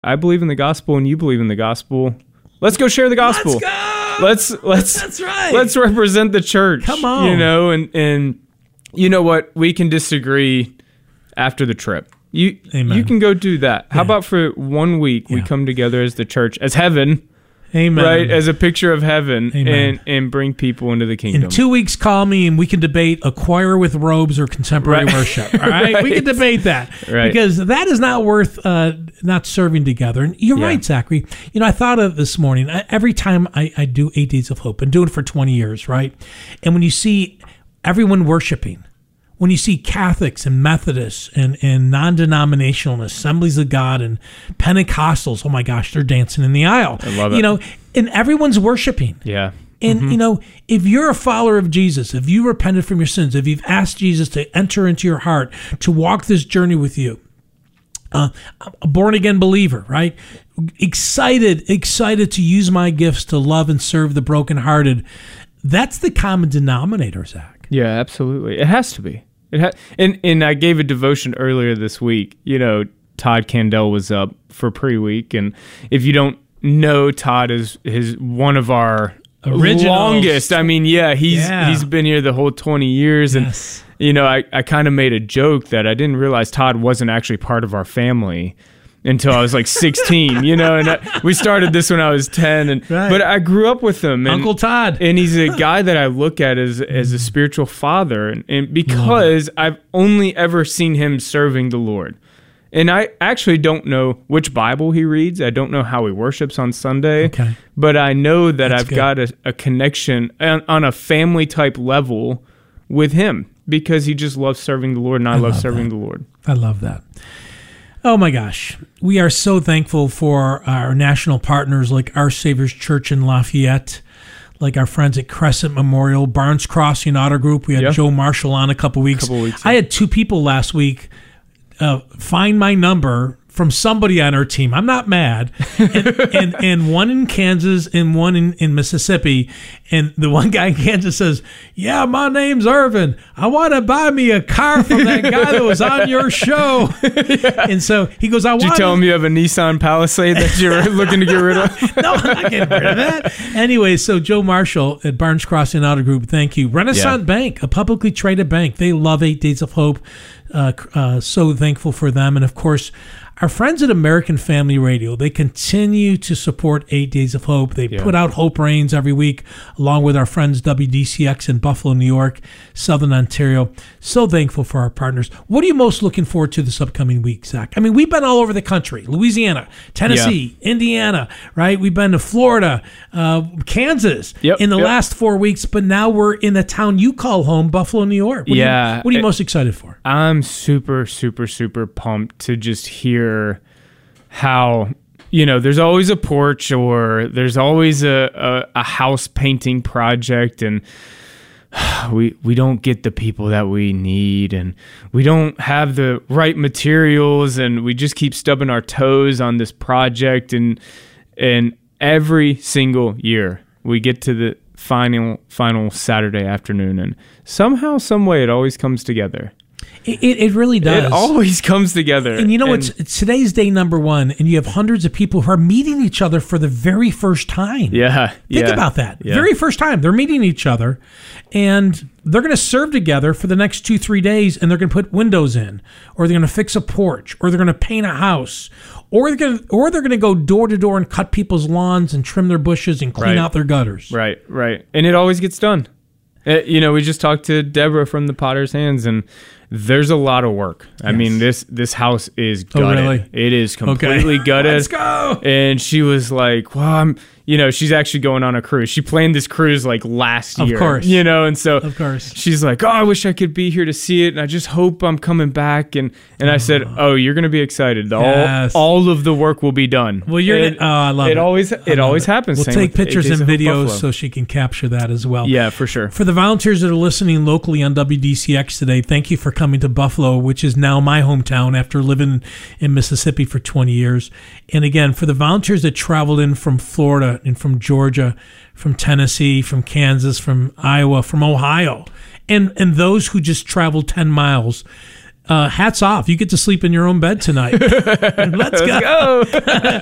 I believe in the gospel and you believe in the gospel. Let's go share the gospel. Let's go. That's right. Let's represent the church. Come on. And you know what? We can disagree after the trip. Amen. You can go do that. How about for 1 week we come together as the church, as heaven, Amen. Right? As a picture of heaven, and bring people into the kingdom. In 2 weeks, call me and we can debate a choir with robes or contemporary worship. All right? Right. We can debate that. Right. Because that is not worth not serving together. And you're right, Zachary. I thought of this morning, every time I do 8 Days of Hope, and doing it for 20 years, right? And when you see everyone worshiping, when you see Catholics and Methodists and non-denominational Assemblies of God and Pentecostals, oh my gosh, they're dancing in the aisle. I love it. And everyone's worshiping. Yeah. And, if you're a follower of Jesus, if you repented from your sins, if you've asked Jesus to enter into your heart, to walk this journey with you, a born-again believer, right? Excited to use my gifts to love and serve the brokenhearted. That's the common denominator, Zach. Yeah, absolutely. It has to be. And I gave a devotion earlier this week. Todd Candell was up for pre-week, and if you don't know, Todd is one of our originals. Longest. I mean, he's been here the whole 20 years, Yes. and I kind of made a joke that I didn't realize Todd wasn't actually part of our family until I was like 16, and we started this when I was 10, but I grew up with him. And, Uncle Todd. And he's a guy that I look at as a spiritual father, and because I've only ever seen him serving the Lord. And I actually don't know which Bible he reads. I don't know how he worships on Sunday. Okay. But I know that That's I've good. got a connection on a family type level with him because he just loves serving the Lord, and I love serving the Lord. I love that. Oh my gosh. We are so thankful for our national partners like Our Savior's Church in Lafayette, like our friends at Crescent Memorial, Barnes Crossing Auto Group. We had Joe Marshall on a couple weeks. I had 2 people last week find my number from somebody on our team. I'm not mad. And one in Kansas and one in Mississippi. And the one guy in Kansas says, "Yeah, my name's Irvin. I want to buy me a car from that guy that was on your show." And so he goes, Did you tell him you have a Nissan Palisade that you're looking to get rid of? No, I'm not getting rid of that. Anyway, so Joe Marshall at Barnes Crossing Auto Group, thank you. Renaissance Bank, a publicly traded bank. They love 8 Days of Hope. So thankful for them. And of course, our friends at American Family Radio, they continue to support 8 Days of Hope. They put out Hope Reigns every week, along with our friends WDCX in Buffalo, New York, Southern Ontario. So thankful for our partners. What are you most looking forward to this upcoming week, Zach? I mean, we've been all over the country. Louisiana, Tennessee, Indiana, right? We've been to Florida, Kansas in the last 4 weeks, but now we're in the town you call home, Buffalo, New York. What are you most excited for? I'm super, super, super pumped to just hear how, there's always a porch or there's always a house painting project, and we don't get the people that we need, and we don't have the right materials, and we just keep stubbing our toes on this project, and every single year we get to the final Saturday afternoon, and somehow, some way, it always comes together. It really does. It always comes together. And it's today's day number 1, and you have hundreds of people who are meeting each other for the very first time. Yeah. Think about that. Very first time. They're meeting each other, and they're going to serve together for the next 2-3 days, and they're going to put windows in, or they're going to fix a porch, or they're going to paint a house, or they're going to go door to door and cut people's lawns and trim their bushes and clean out their gutters. Right. And it always gets done. We just talked to Deborah from the Potter's Hands, and there's a lot of work. I mean, this house is gutted. Oh, really? It is completely gutted. Let's go. And she was like, well, she's actually going on a cruise. She planned this cruise like last year. Of course. And so of course. She's like, oh, I wish I could be here to see it, and I just hope I'm coming back. And I said, oh, you're going to be excited. All of the work will be done. Well, I love it. It always happens. We'll Same take with pictures 8 Days and of Hope videos Buffalo. so she can capture that as well. Yeah, for sure. For the volunteers that are listening locally on WDCX today, thank you for coming to Buffalo, which is now my hometown after living in Mississippi for 20 years. And again, for the volunteers that traveled in from Florida and from Georgia, from Tennessee, from Kansas, from Iowa, from Ohio, and those who just traveled 10 miles, hats off. You get to sleep in your own bed tonight. Let's go.